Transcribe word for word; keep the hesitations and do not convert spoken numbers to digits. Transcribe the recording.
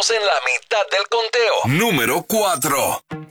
estamos en la mitad del conteo. Número cuatro.